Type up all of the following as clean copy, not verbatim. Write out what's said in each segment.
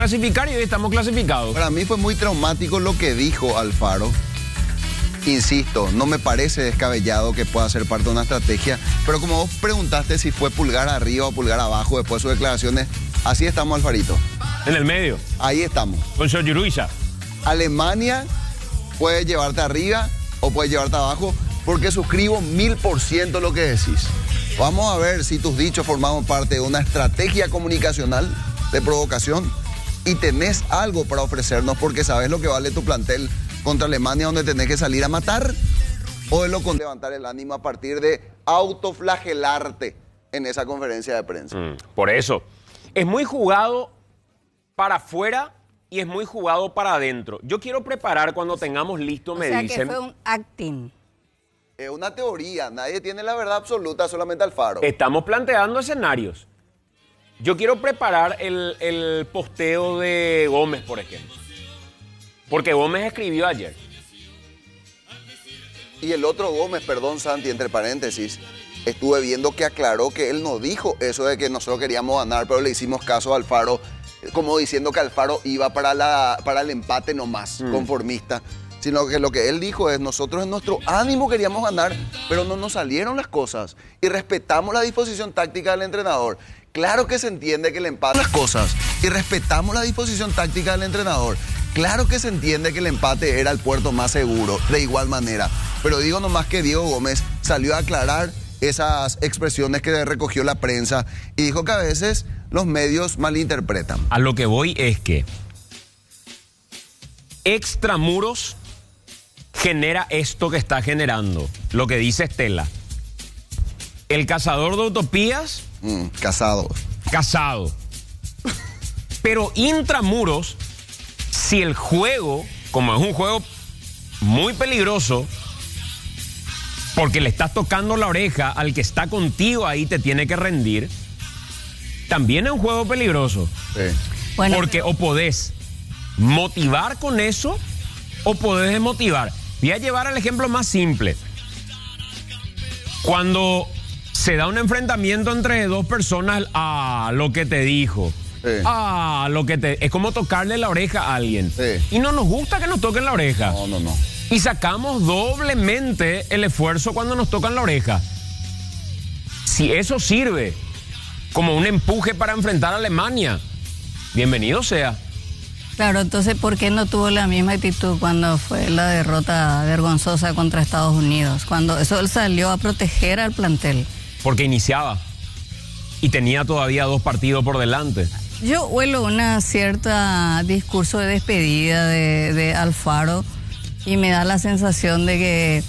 clasificar y hoy estamos clasificados. Para mí fue muy traumático lo que dijo Alfaro. Insisto, no me parece descabellado que pueda ser parte de una estrategia, pero como vos preguntaste si fue pulgar arriba o pulgar abajo después de sus declaraciones, así estamos, Alfarito. En el medio. Ahí estamos. Con Soyuruiza. Alemania puede llevarte arriba o puede llevarte abajo, porque suscribo 1000% lo que decís. Vamos a ver si tus dichos formaban parte de una estrategia comunicacional de provocación y tenés algo para ofrecernos porque sabes lo que vale tu plantel contra Alemania, donde tenés que salir a matar, o de lo con levantar el ánimo a partir de autoflagelarte en esa conferencia de prensa. Por eso, es muy jugado para afuera y es muy jugado para adentro. Yo quiero preparar cuando tengamos listo, me dicen. O sea que fue un acting. Es una teoría, nadie tiene la verdad absoluta, solamente Alfaro. Estamos planteando escenarios. Yo quiero preparar el posteo de Gómez, por ejemplo. Porque Gómez escribió ayer. Y el otro Gómez, perdón Santi, entre paréntesis, estuve viendo que aclaró que él no dijo eso de que nosotros queríamos ganar, pero le hicimos caso a Alfaro, como diciendo que Alfaro iba para el empate nomás, conformista. Sino que lo que él dijo es, nosotros en nuestro ánimo queríamos ganar, pero no nos salieron las cosas. Y respetamos la disposición táctica del entrenador. Claro que se entiende que el empate... Las cosas. Y respetamos la disposición táctica del entrenador. Claro que se entiende que el empate era el puerto más seguro, de igual manera. Pero digo nomás que Diego Gómez salió a aclarar esas expresiones que recogió la prensa y dijo que a veces los medios malinterpretan. A lo que voy es que extramuros genera esto que está generando, lo que dice Estela. El cazador de utopías... Casado. Pero intramuros, si el juego, como es un juego muy peligroso, porque le estás tocando la oreja al que está contigo ahí, te tiene que rendir, también es un juego peligroso. Sí. Bueno, porque o podés motivar con eso o podés desmotivar. Voy a llevar al ejemplo más simple. Cuando se da un enfrentamiento entre dos personas, lo que te dijo. Sí. Es como tocarle la oreja a alguien. Sí. Y no nos gusta que nos toquen la oreja. No. Y sacamos doblemente el esfuerzo cuando nos tocan la oreja. Si eso sirve como un empuje para enfrentar a Alemania, bienvenido sea. claro, entonces, ¿por qué no tuvo la misma actitud cuando fue la derrota vergonzosa contra Estados Unidos? Cuando eso él salió a proteger al plantel. Porque iniciaba y tenía todavía 2 partidos por delante. Yo huelo una cierta discurso de despedida de Alfaro y me da la sensación de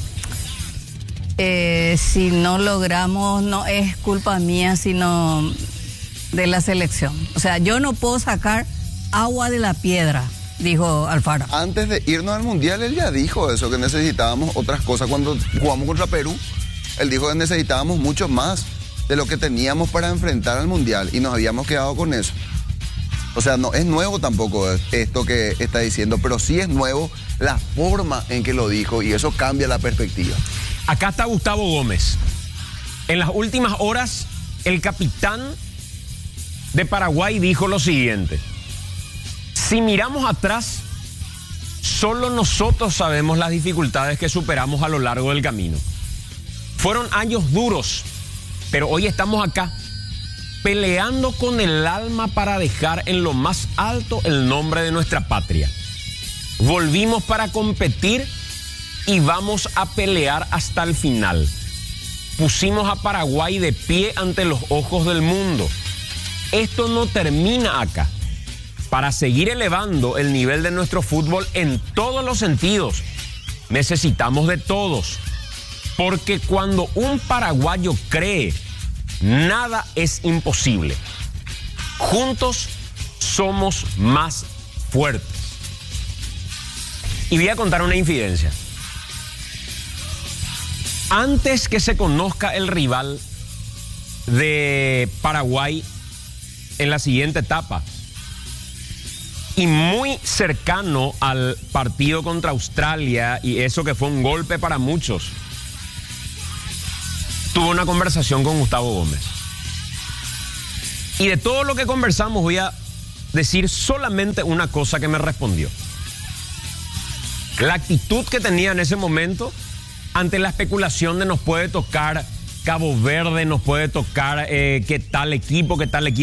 que si no logramos no es culpa mía, sino de la selección. O sea, yo no puedo sacar agua de la piedra, dijo Alfaro. Antes de irnos al Mundial, él ya dijo eso, que necesitábamos otras cosas. Cuando jugamos contra Perú, él dijo que necesitábamos mucho más de lo que teníamos para enfrentar al Mundial y nos habíamos quedado con eso. O sea, no es nuevo tampoco esto que está diciendo, pero sí es nuevo la forma en que lo dijo y eso cambia la perspectiva. Acá está Gustavo Gómez. En las últimas horas, el capitán de Paraguay dijo lo siguiente: si miramos atrás, solo nosotros sabemos las dificultades que superamos a lo largo del camino. Fueron años duros, pero hoy estamos acá, peleando con el alma para dejar en lo más alto el nombre de nuestra patria. Volvimos para competir y vamos a pelear hasta el final. Pusimos a Paraguay de pie ante los ojos del mundo. Esto no termina acá. Para seguir elevando el nivel de nuestro fútbol en todos los sentidos, necesitamos de todos. Porque cuando un paraguayo cree, nada es imposible. Juntos somos más fuertes. Y voy a contar una infidencia. Antes que se conozca el rival de Paraguay en la siguiente etapa, y muy cercano al partido contra Australia, y eso que fue un golpe para muchos, tuve una conversación con Gustavo Gómez. Y de todo lo que conversamos voy a decir solamente una cosa que me respondió. La actitud que tenía en ese momento ante la especulación de nos puede tocar Cabo Verde, nos puede tocar qué tal equipo.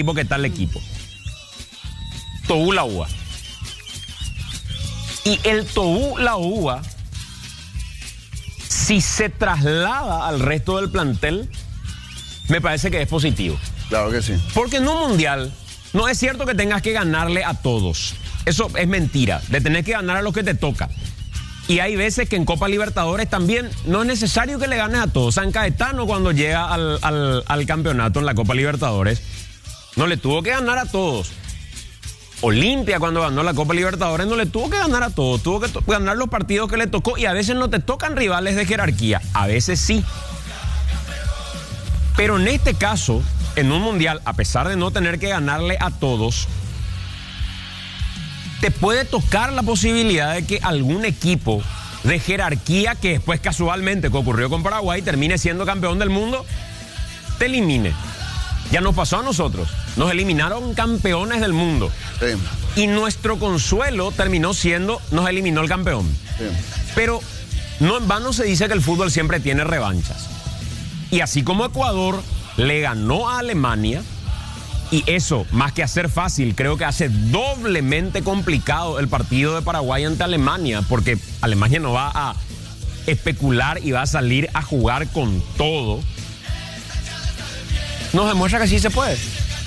Toú la UA. Y el Toú la UA, si se traslada al resto del plantel, me parece que es positivo. Claro que sí. Porque en un mundial no es cierto que tengas que ganarle a todos. Eso es mentira. De tener que ganar a los que te toca. Y hay veces que en Copa Libertadores también no es necesario que le ganes a todos. San Caetano, cuando llega al campeonato en la Copa Libertadores, no le tuvo que ganar a todos. Olimpia, cuando ganó la Copa Libertadores, no le tuvo que ganar a todos. Tuvo que ganar los partidos que le tocó. Y a veces no te tocan rivales de jerarquía. A veces sí. Pero en este caso, en un mundial, a pesar de no tener que ganarle a todos, te puede tocar la posibilidad de que algún equipo de jerarquía, que después casualmente, que ocurrió con Paraguay, termine siendo campeón del mundo, te elimine. Ya nos pasó a nosotros. Nos eliminaron campeones del mundo. Sí. Y nuestro consuelo terminó siendo, nos eliminó el campeón. Sí. Pero no en vano se dice que el fútbol siempre tiene revanchas. Y así como Ecuador le ganó a Alemania, y eso, más que hacer fácil, creo que hace doblemente complicado el partido de Paraguay ante Alemania, porque Alemania no va a especular y va a salir a jugar con todo. Nos demuestra que sí se puede.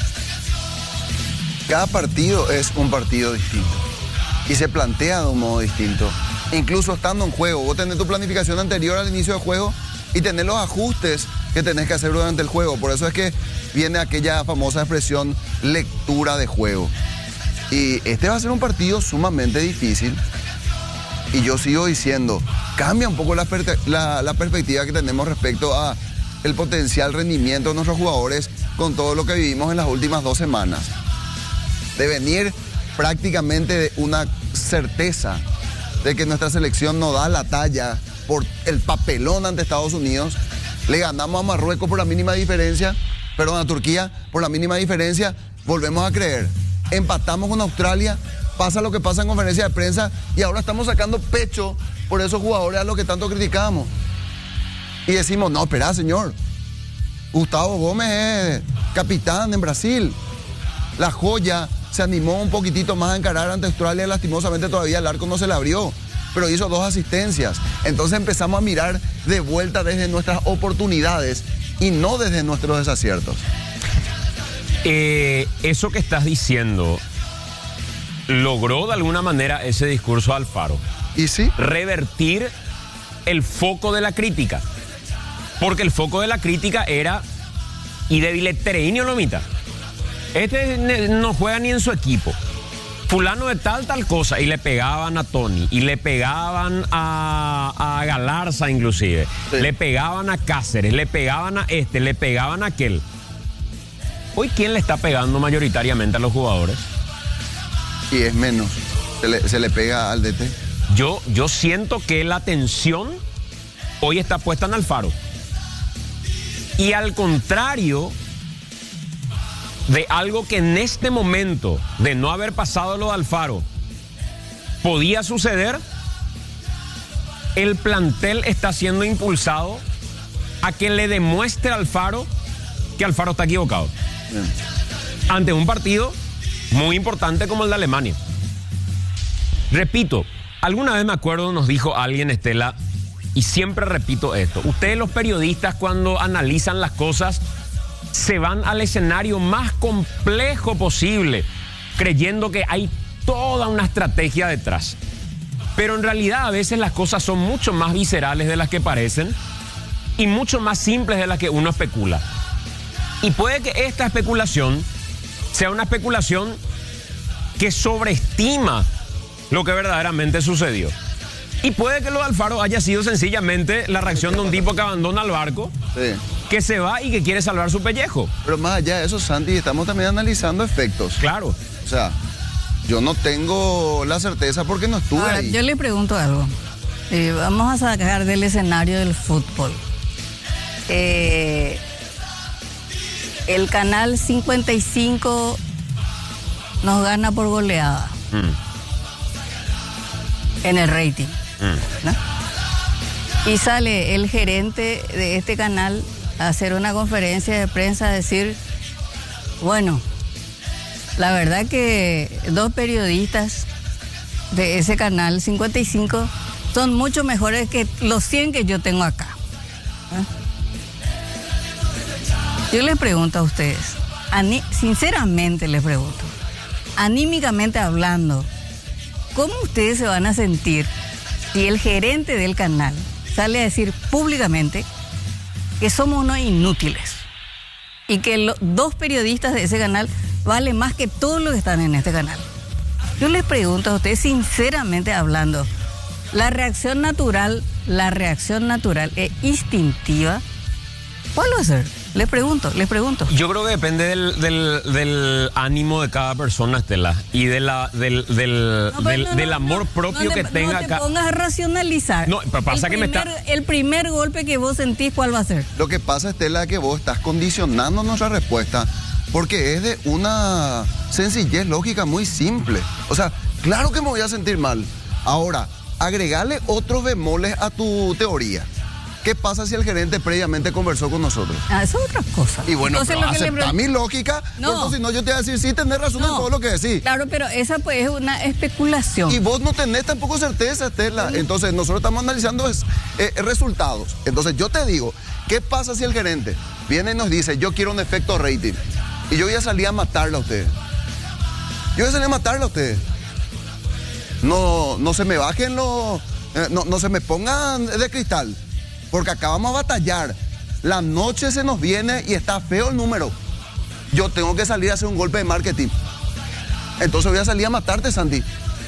Cada partido es un partido distinto y se plantea de un modo distinto. Incluso estando en juego, vos tenés tu planificación anterior al inicio del juego y tenés los ajustes que tenés que hacer durante el juego. Por eso es que viene aquella famosa expresión lectura de juego. Y este va a ser un partido sumamente difícil. Y yo sigo diciendo, cambia un poco la perspectiva que tenemos respecto a el potencial rendimiento de nuestros jugadores con todo lo que vivimos en las últimas 2 semanas. De venir prácticamente de una certeza de que nuestra selección no da la talla por el papelón ante Estados Unidos. Le ganamos a Marruecos por la mínima diferencia, perdón, a Turquía por la mínima diferencia, volvemos a creer. Empatamos con Australia, pasa lo que pasa en conferencia de prensa y ahora estamos sacando pecho por esos jugadores a los que tanto criticamos. Y decimos, no, espera, señor. Gustavo Gómez es capitán en Brasil. La joya se animó un poquitito más a encarar ante Australia, lastimosamente todavía el arco no se le abrió, pero hizo 2 asistencias. Entonces empezamos a mirar de vuelta desde nuestras oportunidades y no desde nuestros desaciertos. Eso que estás diciendo, ¿logró de alguna manera ese discurso Alfaro? ¿Y sí? Revertir el foco de la crítica. Porque el foco de la crítica era, y de Viletterini o Lomita, este no juega ni en su equipo. Fulano de tal cosa. Y le pegaban a Tony. Y le pegaban a Galarza inclusive. Sí. Le pegaban a Cáceres. Le pegaban a le pegaban a aquel. Hoy, ¿quién le está pegando mayoritariamente a los jugadores? Y es menos. Se le pega al DT. Yo siento que la atención hoy está puesta en Alfaro. Y al contrario de algo que en este momento, de no haber pasado lo de Alfaro, podía suceder, el plantel está siendo impulsado a que le demuestre a Alfaro que Alfaro está equivocado. Bien. Ante un partido muy importante como el de Alemania. Repito, alguna vez me acuerdo, nos dijo alguien, Estela, y siempre repito esto: ustedes los periodistas, cuando analizan las cosas, se van al escenario más complejo posible, creyendo que hay toda una estrategia detrás. Pero en realidad a veces las cosas son mucho más viscerales de las que parecen y mucho más simples de las que uno especula. Y puede que esta especulación sea una especulación que sobreestima lo que verdaderamente sucedió. Y puede que lo de Alfaro haya sido sencillamente la reacción de un tipo que abandona el barco, sí, que se va y que quiere salvar su pellejo. Pero más allá de eso, Santi, estamos también analizando efectos. Claro. O sea, yo no tengo la certeza porque no estuve ahí. Yo le pregunto algo. Vamos a sacar del escenario del fútbol. El canal 55 nos gana por goleada en el rating, ¿no? Y sale el gerente de este canal a hacer una conferencia de prensa, a decir, bueno, la verdad que 2 periodistas de ese canal 55 son mucho mejores que los 100 que yo tengo acá. Yo les pregunto a ustedes, sinceramente les pregunto, anímicamente hablando, ¿cómo ustedes se van a sentir si el gerente del canal sale a decir públicamente que somos unos inútiles y que los 2 periodistas de ese canal valen más que todos los que están en este canal? Yo les pregunto a ustedes, sinceramente hablando, la reacción natural e instintiva, ¿cuál va a ser? Les pregunto. Yo creo que depende del ánimo de cada persona, Estela, y del amor propio que tenga acá. No te pongas a racionalizar. No, pero pasa que el primer golpe que vos sentís, ¿cuál va a ser? Lo que pasa, Estela, es que vos estás condicionando nuestra respuesta porque es de una sencillez lógica muy simple. O sea, claro que me voy a sentir mal. Ahora, agregarle otros bemoles a tu teoría. ¿Qué pasa si el gerente previamente conversó con nosotros? Eso es otra cosa. Y bueno, entonces, pero acepta mi lógica, porque si no yo te voy a decir, sí, tenés razón en todo lo que decís. Claro, pero esa pues es una especulación. Y vos no tenés tampoco certeza, Estela. Entonces nosotros estamos analizando resultados. Entonces yo te digo, ¿qué pasa si el gerente viene y nos dice, yo quiero un efecto rating? Y yo voy a salir a matarla a ustedes. No se me bajen no se me pongan de cristal. Porque acá vamos a batallar. La noche se nos viene y está feo el número. Yo tengo que salir a hacer un golpe de marketing. Entonces voy a salir a matarte, Santi.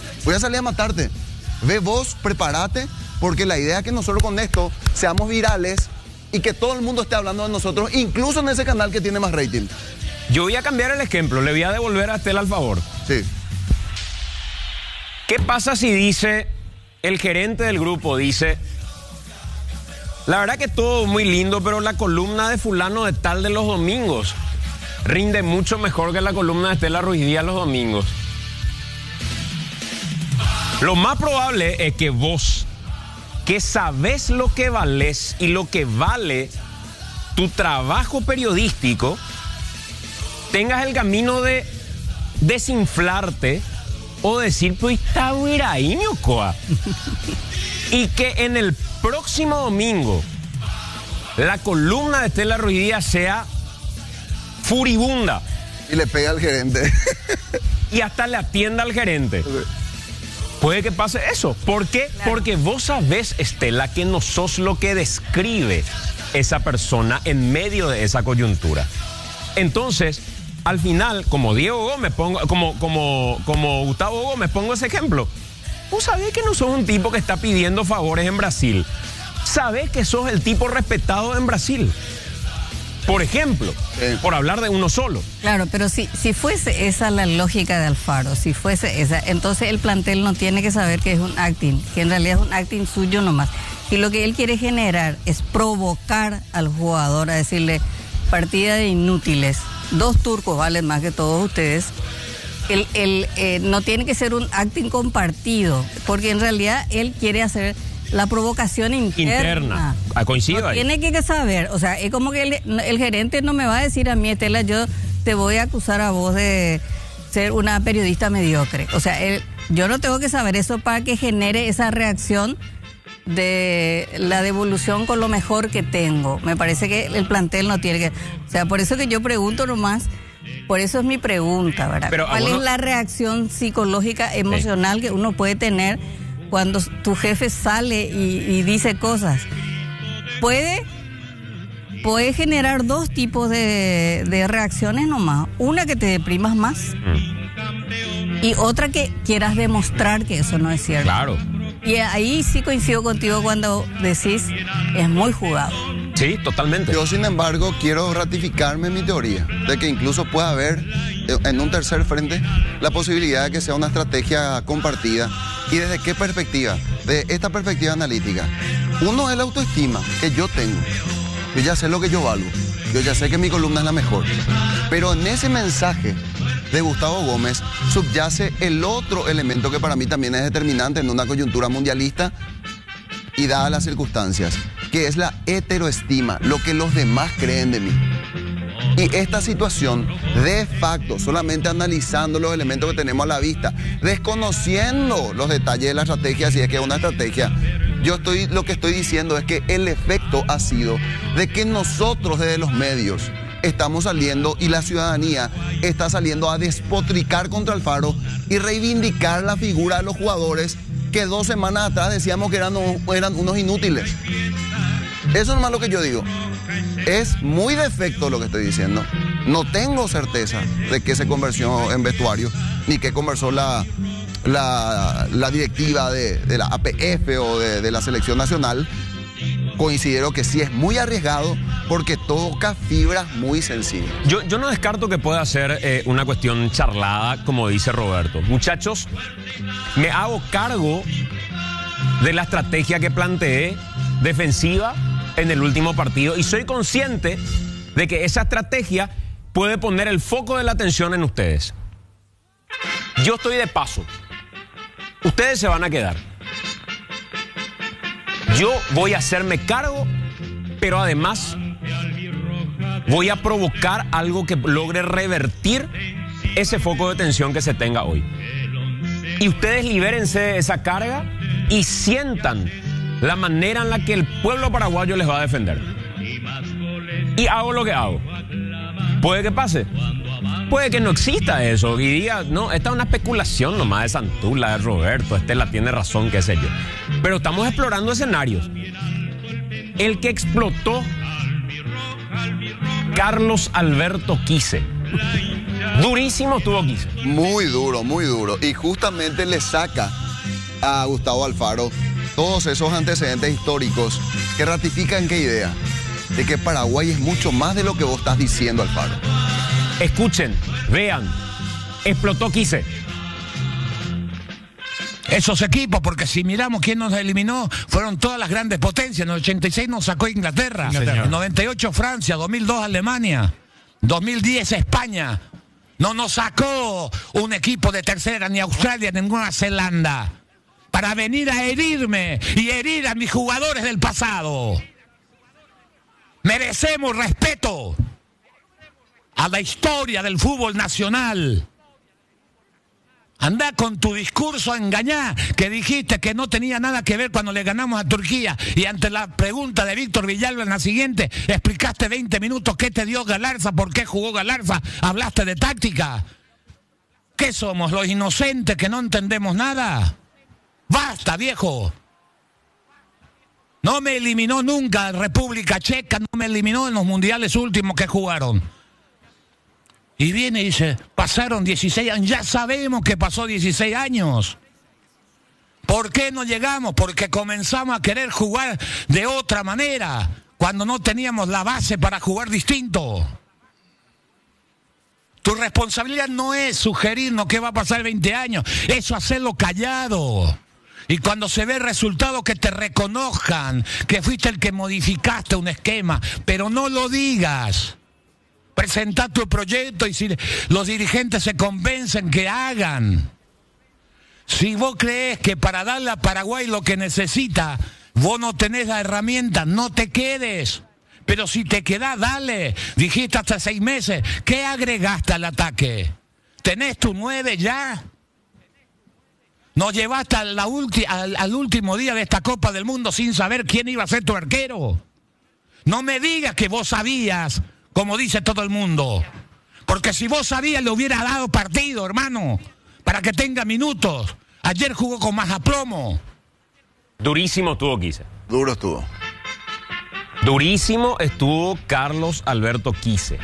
Ve vos, prepárate, porque la idea es que nosotros con esto seamos virales y que todo el mundo esté hablando de nosotros, incluso en ese canal que tiene más rating. Yo voy a cambiar el ejemplo, le voy a devolver a Estela al favor. Sí. ¿Qué pasa si dice, el gerente del grupo dice, la verdad que todo muy lindo, pero la columna de fulano de tal de los domingos rinde mucho mejor que la columna de Estela Ruiz Díaz los domingos? Lo más probable es que vos, que sabés lo que valés y lo que vale tu trabajo periodístico, tengas el camino de desinflarte o decir, pues está huiraíño, coa. Y que en el próximo domingo la columna de Estela Ruiz Díaz sea furibunda. Y le pega al gerente. Y hasta le atienda al gerente. Okay. Puede que pase eso. ¿Por qué? Claro. Porque vos sabés, Estela, que no sos lo que describe esa persona en medio de esa coyuntura. Entonces, al final, como Diego Gómez, como Gustavo Gómez, pongo ese ejemplo. Vos sabés que no sos un tipo que está pidiendo favores en Brasil. Sabés que sos el tipo respetado en Brasil. Por ejemplo, por hablar de uno solo. Claro, pero si fuese esa la lógica de Alfaro, si fuese esa, entonces el plantel no tiene que saber que es un acting, que en realidad es un acting suyo nomás. Si lo que él quiere generar es provocar al jugador a decirle, partida de inútiles, 2 turcos valen más que todos ustedes, no tiene que ser un acting compartido, porque en realidad él quiere hacer la provocación interna. Coincido no ahí. Tiene que saber, o sea, es como que el gerente no me va a decir a mí, Estela, yo te voy a acusar a vos de ser una periodista mediocre. O sea, yo no tengo que saber eso para que genere esa reacción de la devolución con lo mejor que tengo. Me parece que el plantel no tiene que... O sea, por eso que yo pregunto nomás, por eso es mi pregunta, ¿verdad? Pero ¿cuál es la reacción psicológica, emocional que uno puede tener cuando tu jefe sale y dice cosas? Puede generar 2 tipos de reacciones nomás. Una, que te deprimas más, y otra, que quieras demostrar que eso no es cierto. Claro. Y ahí sí coincido contigo cuando decís, es muy jugado. Sí, totalmente. Yo, sin embargo, quiero ratificarme en mi teoría de que incluso puede haber en un tercer frente la posibilidad de que sea una estrategia compartida. ¿Y desde qué perspectiva? De esta perspectiva analítica. Uno es la autoestima que yo tengo. Yo ya sé lo que yo valgo. Yo ya sé que mi columna es la mejor. Pero en ese mensaje de Gustavo Gómez subyace el otro elemento que para mí también es determinante en una coyuntura mundialista y dadas las circunstancias, que es la heteroestima, lo que los demás creen de mí. Y esta situación, de facto, solamente analizando los elementos que tenemos a la vista, desconociendo los detalles de la estrategia, si es que es una estrategia, lo que estoy diciendo es que el efecto ha sido de que nosotros desde los medios estamos saliendo y la ciudadanía está saliendo a despotricar contra Alfaro y reivindicar la figura de los jugadores que 2 semanas atrás decíamos que eran unos inútiles. Eso nomás lo que yo digo. Es muy defecto lo que estoy diciendo. No tengo certeza de qué se convirtió en vestuario, ni qué conversó la directiva de la APF o de la selección nacional. Considero que sí es muy arriesgado porque toca fibras muy sensibles. Yo no descarto que pueda ser una cuestión charlada, como dice Roberto. Muchachos, me hago cargo de la estrategia que planteé defensiva en el último partido y soy consciente de que esa estrategia puede poner el foco de la atención en ustedes. Yo estoy de paso. Ustedes se van a quedar. Yo voy a hacerme cargo, pero además voy a provocar algo que logre revertir ese foco de tensión que se tenga hoy. Y ustedes libérense de esa carga y sientan la manera en la que el pueblo paraguayo les va a defender. Y hago lo que hago. Puede que pase. Puede que no exista eso y diga, no, esta es una especulación nomás de Santula, de Roberto, la tiene razón, qué sé yo. Pero estamos explorando escenarios. El que explotó, Carlos Alberto Quise. Durísimo estuvo Quise. Muy duro, muy duro. Y justamente le saca a Gustavo Alfaro todos esos antecedentes históricos que ratifican qué idea, de que Paraguay es mucho más de lo que vos estás diciendo, Alfaro. Escuchen, vean, explotó Quise. Esos equipos, porque si miramos quién nos eliminó, fueron todas las grandes potencias. En el 86 nos sacó Inglaterra, en 98 Francia, 2002 Alemania, 2010 España. No nos sacó un equipo de tercera, ni Australia, ni Nueva Zelanda, para venir a herirme y herir a mis jugadores del pasado. Merecemos respeto a la historia del fútbol nacional. Anda con tu discurso a engañar, que dijiste que no tenía nada que ver cuando le ganamos a Turquía, y ante la pregunta de Víctor Villalba en la siguiente, explicaste 20 minutos qué te dio Galarza, por qué jugó Galarza, hablaste de táctica. ¿Qué somos, los inocentes que no entendemos nada? ¡Basta, viejo! No me eliminó nunca República Checa, no me eliminó en los mundiales últimos que jugaron. Y viene y dice, pasaron 16 años, ya sabemos que pasó 16 años. ¿Por qué no llegamos? Porque comenzamos a querer jugar de otra manera, cuando no teníamos la base para jugar distinto. Tu responsabilidad no es sugerirnos qué va a pasar en 20 años, eso hacerlo callado. Y cuando se ve el resultado, que te reconozcan que fuiste el que modificaste un esquema, pero no lo digas. Presenta tu proyecto y si los dirigentes se convencen, que hagan. Si vos crees que para darle a Paraguay lo que necesita, vos no tenés la herramienta, no te quedes. Pero si te quedás, dale. Dijiste hasta 6 meses. ¿Qué agregaste al ataque? ¿Tenés tu 9 ya? Nos llevaste al último día de esta Copa del Mundo sin saber quién iba a ser tu arquero. No me digas que vos sabías, como dice todo el mundo. Porque si vos sabías, le hubiera dado partido, hermano, para que tenga minutos. Ayer jugó con más aplomo. Durísimo estuvo Quise. Duro estuvo. Durísimo estuvo Carlos Alberto Quise.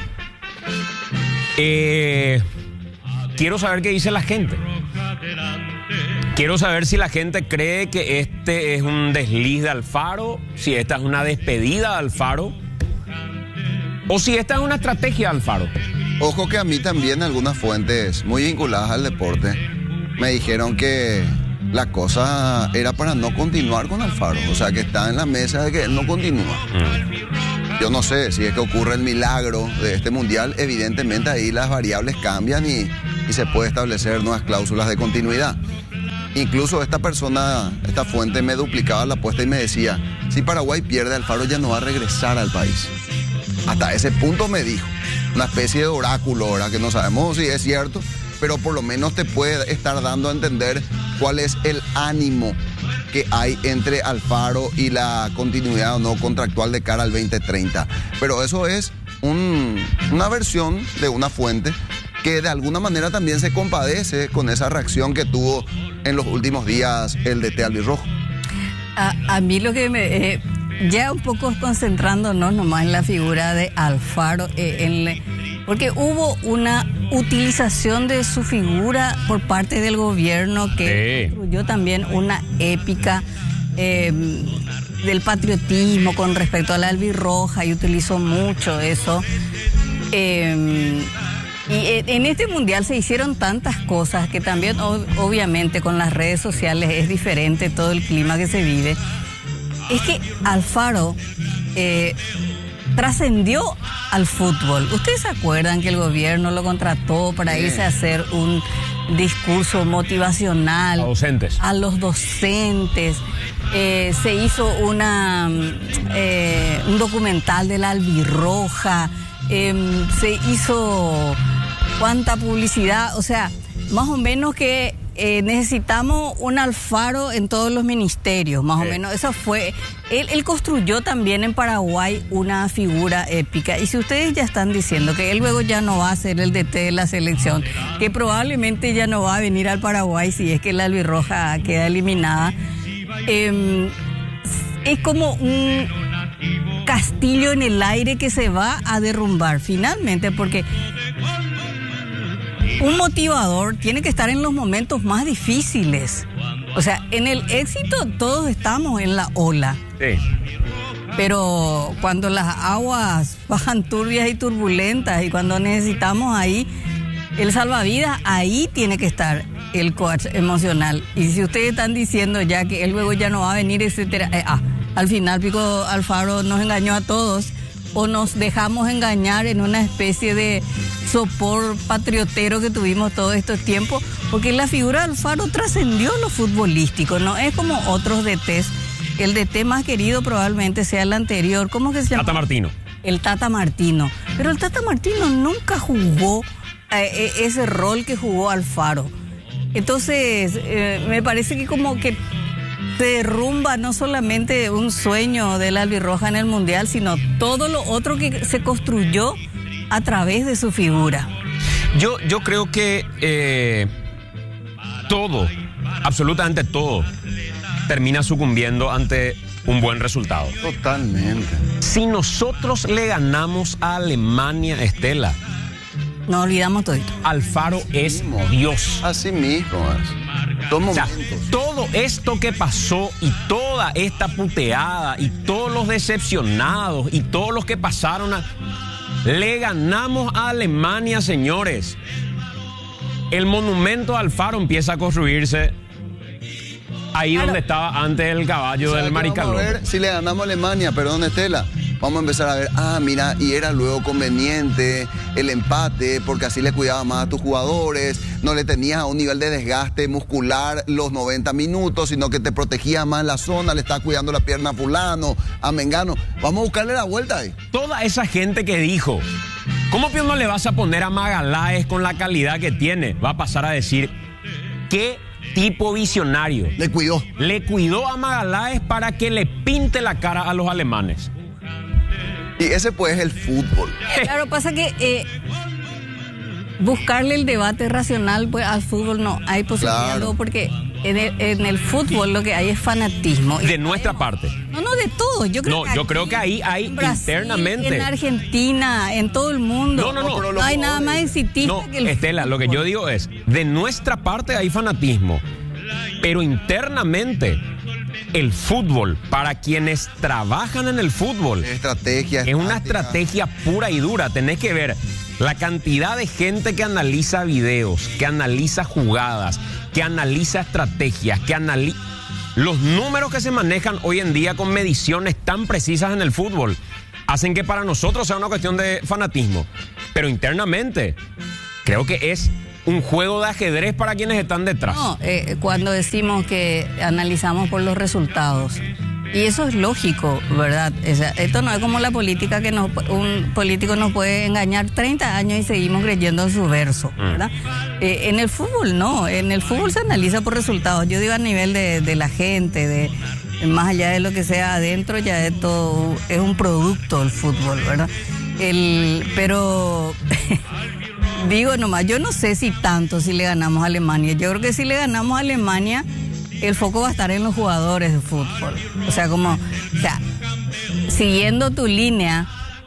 Quiero saber qué dice la gente. Quiero saber si la gente cree que este es un desliz de Alfaro, si esta es una despedida de Alfaro, o si esta es una estrategia de Alfaro. Ojo que a mí también algunas fuentes muy vinculadas al deporte me dijeron que la cosa era para no continuar con Alfaro. O sea, que está en la mesa de que él no continúa. Yo no sé si es que ocurre el milagro de este mundial. Evidentemente ahí las variables cambian y y se puede establecer nuevas cláusulas de continuidad. Incluso esta persona, esta fuente me duplicaba la apuesta y me decía, si Paraguay pierde, Alfaro ya no va a regresar al país. Hasta ese punto me dijo, una especie de oráculo, ¿verdad? Que no sabemos si es cierto, pero por lo menos te puede estar dando a entender cuál es el ánimo que hay entre Alfaro y la continuidad o no contractual de cara al 2030. Pero eso es una versión de una fuente que de alguna manera también se compadece con esa reacción que tuvo en los últimos días el DT albirrojo. A mí lo que ya un poco concentrándonos nomás en la figura de Alfaro, porque hubo una utilización de su figura por parte del gobierno que construyó también una épica del patriotismo con respecto a la albirroja y utilizó mucho eso. Y en este mundial se hicieron tantas cosas que también obviamente con las redes sociales es diferente todo el clima que se vive. Es que Alfaro trascendió al fútbol. ¿Ustedes se acuerdan que el gobierno lo contrató para irse a hacer un discurso motivacional a los docentes? Se hizo un documental de la albirroja, se hizo cuánta publicidad, o sea, más o menos que necesitamos un Alfaro en todos los ministerios, más o menos. Eso fue. Él construyó también en Paraguay una figura épica. Y si ustedes ya están diciendo que él luego ya no va a ser el DT de la selección, que probablemente ya no va a venir al Paraguay si es que la albirroja queda eliminada, es como un castillo en el aire que se va a derrumbar finalmente, porque un motivador tiene que estar en los momentos más difíciles. O sea, en el éxito todos estamos en la ola. Sí. Pero cuando las aguas bajan turbias y turbulentas y cuando necesitamos ahí el salvavidas, ahí tiene que estar el coach emocional. Y si ustedes están diciendo ya que él luego ya no va a venir, etcétera, al final Pico Alfaro nos engañó a todos o nos dejamos engañar en una especie de sopor patriotero que tuvimos todos estos tiempos, porque la figura de Alfaro trascendió lo futbolístico, no es como otros DTs. El DT más querido probablemente sea el anterior, ¿cómo que se llama? Tata Martino. El Tata Martino, pero el Tata Martino nunca jugó ese rol que jugó Alfaro. Entonces, me parece que como que se derrumba no solamente un sueño de la albirroja en el Mundial, sino todo lo otro que se construyó a través de su figura. Yo creo que todo, absolutamente todo, termina sucumbiendo ante un buen resultado. Totalmente. Si nosotros le ganamos a Alemania, Estela, nos olvidamos todo esto. Alfaro es Dios. Así mismo es. O sea, todo esto que pasó y toda esta puteada y todos los decepcionados y todos los que pasaron le ganamos a Alemania, señores. El monumento a Alfaro empieza a construirse ahí donde estaba antes el caballo del Mariscal. Vamos a ver si le ganamos a Alemania, perdón, Estela. Vamos a empezar a ver, mira, y era luego conveniente el empate, porque así le cuidaba más a tus jugadores, no le tenías a un nivel de desgaste muscular los 90 minutos, sino que te protegía más la zona, le estaba cuidando la pierna a fulano, a Mengano. Vamos a buscarle la vuelta ahí. Toda esa gente que dijo, ¿cómo no le vas a poner a Magaláes con la calidad que tiene? Va a pasar a decir, ¿qué tipo visionario? Le cuidó. Le cuidó a Magaláes para que le pinte la cara a los alemanes. Y ese pues es el fútbol. Claro, pasa que buscarle el debate racional pues al fútbol no hay posibilidad, claro. Porque en el fútbol lo que hay es fanatismo. De nuestra parte. No, de todo. Yo creo que ahí hay en Brasil, internamente. En Argentina, en todo el mundo. No hay nada más exitista que el Estela, fútbol. Lo que yo digo es, de nuestra parte hay fanatismo, pero internamente el fútbol, para quienes trabajan en el fútbol, es una estrategia pura y dura. Tenés que ver la cantidad de gente que analiza videos, que analiza jugadas, que analiza estrategias, los números que se manejan hoy en día con mediciones tan precisas en el fútbol hacen que para nosotros sea una cuestión de fanatismo, pero internamente creo que es un juego de ajedrez para quienes están detrás. No, cuando decimos que analizamos por los resultados. Y eso es lógico, ¿verdad? O sea, esto no es como la política que un político nos puede engañar 30 años y seguimos creyendo en su verso, ¿verdad? En el fútbol no, en el fútbol se analiza por resultados. Yo digo a nivel de la gente, más allá de lo que sea adentro, ya esto es un producto el fútbol, ¿verdad? Pero digo nomás, yo no sé si le ganamos a Alemania. Yo creo que si le ganamos a Alemania, el foco va a estar en los jugadores de fútbol. O sea, siguiendo tu línea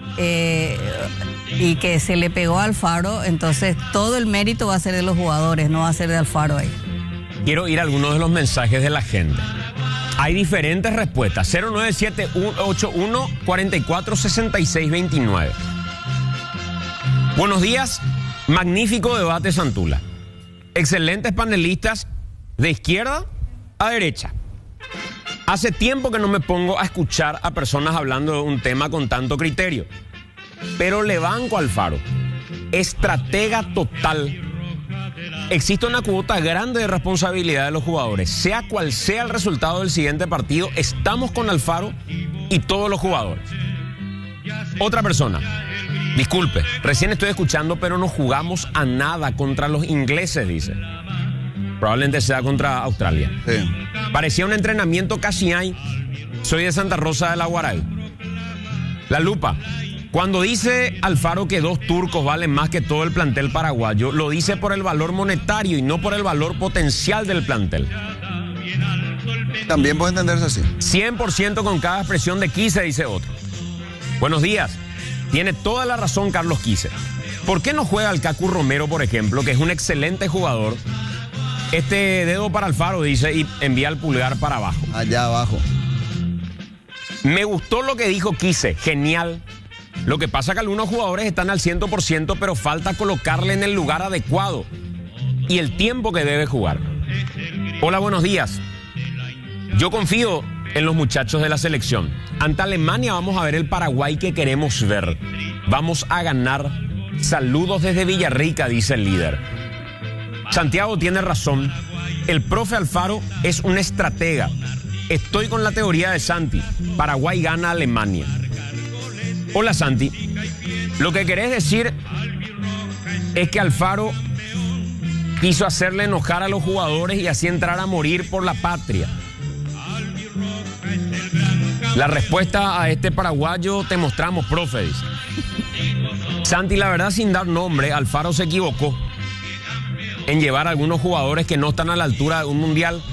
y que se le pegó a Alfaro, entonces todo el mérito va a ser de los jugadores, no va a ser de Alfaro ahí. Quiero ir a algunos de los mensajes de la gente. Hay diferentes respuestas. 097181446629. Buenos días. Magnífico debate, Santula. Excelentes panelistas de izquierda a derecha. Hace tiempo que no me pongo a escuchar a personas hablando de un tema con tanto criterio. Pero le banco a Alfaro. Estratega total. Existe una cuota grande de responsabilidad de los jugadores. Sea cual sea el resultado del siguiente partido, estamos con Alfaro y todos los jugadores. Otra persona. Disculpe, recién estoy escuchando, pero no jugamos a nada contra los ingleses, dice. Probablemente sea contra Australia. Sí. Parecía un entrenamiento casi hay. Soy de Santa Rosa de la Guaral. La Lupa. Cuando dice Alfaro que 2 turcos valen más que todo el plantel paraguayo, lo dice por el valor monetario y no por el valor potencial del plantel. También puede entenderse así. 100% con cada expresión de Quise, dice otro. Buenos días. Tiene toda la razón Carlos Quise. ¿Por qué no juega el Cacu Romero, por ejemplo, que es un excelente jugador? Este dedo para Alfaro, dice, y envía el pulgar para abajo. Allá abajo. Me gustó lo que dijo Quise. Genial. Lo que pasa es que algunos jugadores están al 100%, pero falta colocarle en el lugar adecuado y el tiempo que debe jugar. Hola, buenos días. Yo confío en los muchachos de la selección. Ante Alemania vamos a ver el Paraguay que queremos ver. Vamos a ganar. Saludos desde Villarrica, dice el líder. Santiago tiene razón. El profe Alfaro es un estratega. Estoy con la teoría de Santi. Paraguay gana a Alemania. Hola, Santi. Lo que querés decir es que Alfaro quiso hacerle enojar a los jugadores y así entrar a morir por la patria. La respuesta a este paraguayo te mostramos, profe, dice. Santi, la verdad, sin dar nombre, Alfaro se equivocó en llevar a algunos jugadores que no están a la altura de un mundial.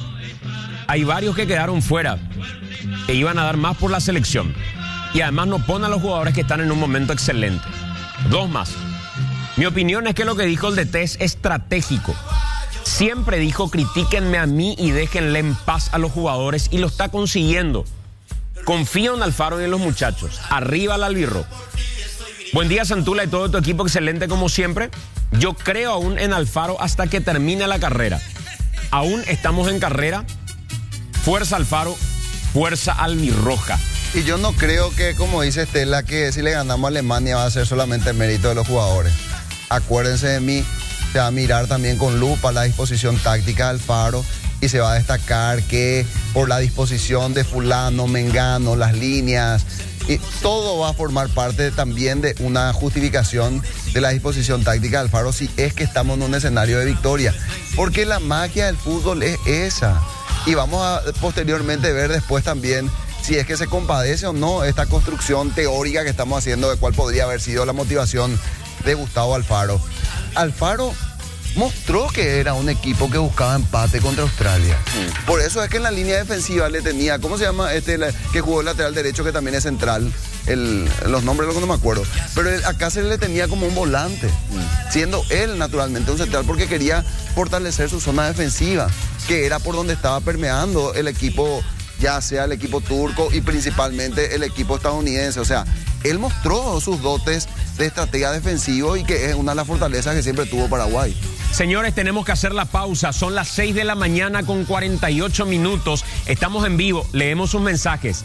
Hay varios que quedaron fuera, que iban a dar más por la selección. Y además no pone a los jugadores que están en un momento excelente. 2 más. Mi opinión es que lo que dijo el DT es estratégico. Siempre dijo, critíquenme a mí y déjenle en paz a los jugadores, y lo está consiguiendo. Confío en Alfaro y en los muchachos. Arriba el albirro. Buen día, Santula, y todo tu equipo excelente como siempre. Yo creo aún en Alfaro hasta que termine la carrera. Aún estamos en carrera. Fuerza Alfaro, fuerza albirroja. Y yo no creo que, como dice Estela, que si le ganamos a Alemania va a ser solamente mérito de los jugadores. Acuérdense de mí, se va a mirar también con lupa la disposición táctica de Alfaro y se va a destacar que por la disposición de fulano, mengano, las líneas, y todo va a formar parte también de una justificación de la disposición táctica de Alfaro si es que estamos en un escenario de victoria. Porque la magia del fútbol es esa. Y vamos a posteriormente ver después también si es que se compadece o no esta construcción teórica que estamos haciendo de cuál podría haber sido la motivación de Gustavo Alfaro. Alfaro mostró que era un equipo que buscaba empate contra Australia. Por eso es que en la línea defensiva le tenía, ¿cómo se llama? Que jugó el lateral derecho, que también es central. Los nombres no me acuerdo. Pero acá se le tenía como un volante, siendo él naturalmente un central, porque quería fortalecer su zona defensiva, que era por donde estaba permeando el equipo, ya sea el equipo turco y principalmente el equipo estadounidense. O sea, él mostró sus dotes de estratega defensivo y que es una de las fortalezas que siempre tuvo Paraguay. Señores, tenemos que hacer la pausa. Son las 6 de la mañana con 48 minutos. Estamos en vivo, leemos sus mensajes.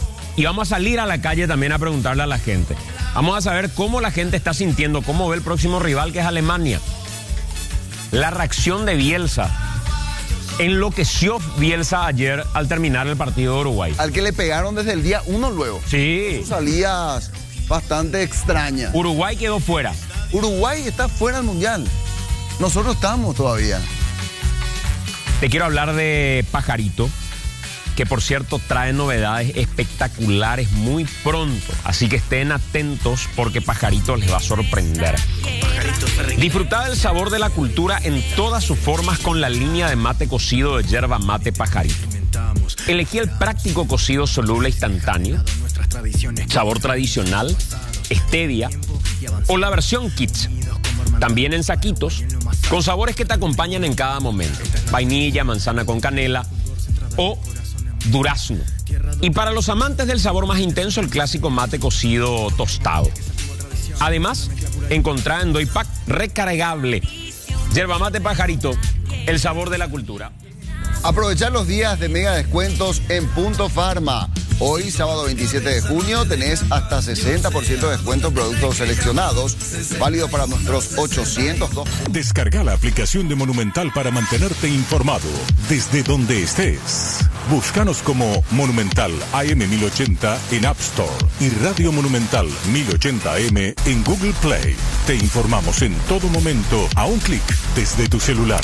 Y vamos a salir a la calle también a preguntarle a la gente. Vamos a saber cómo la gente está sintiendo, cómo ve el próximo rival, que es Alemania. la reacción de Bielsa. Enloqueció Bielsa ayer al terminar el partido de Uruguay. Al que le pegaron desde el día 1 luego. Sí. Salidas bastante extrañas. Uruguay quedó fuera. Uruguay está fuera del Mundial. Nosotros estamos todavía. Te quiero hablar de Pajarito, que por cierto trae novedades espectaculares muy pronto. Así que estén atentos porque Pajarito les va a sorprender. Disfrutad del sabor de la cultura en todas sus formas con la línea de mate cocido de yerba mate Pajarito. Elegí el práctico cocido soluble instantáneo, sabor tradicional, stevia o la versión Kids. También en saquitos, con sabores que te acompañan en cada momento. Vainilla, manzana con canela o durazno. Y para los amantes del sabor más intenso, el clásico mate cocido tostado. Además, encontrá en Doypack recargable. Yerba mate Pajarito, el sabor de la cultura. Aprovechar los días de mega descuentos en Punto Farma. Hoy, sábado 27 de junio, tenés hasta 60% de descuento en productos seleccionados, válido para nuestros 802. Descarga la aplicación de Monumental para mantenerte informado desde donde estés. Búscanos como Monumental AM 1080 en App Store y Radio Monumental 1080 AM en Google Play. Te informamos en todo momento a un clic desde tu celular.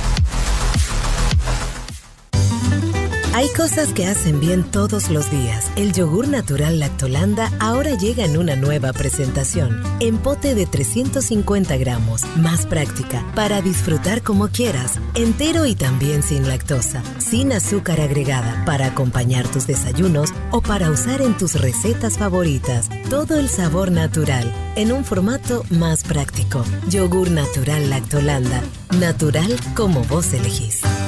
Hay cosas que hacen bien todos los días. El yogur natural Lactolanda ahora llega en una nueva presentación. En pote de 350 gramos. Más práctica, para disfrutar como quieras. Entero y también sin lactosa. Sin azúcar agregada, para acompañar tus desayunos o para usar en tus recetas favoritas. Todo el sabor natural, en un formato más práctico. Yogur natural Lactolanda. Natural como vos elegís.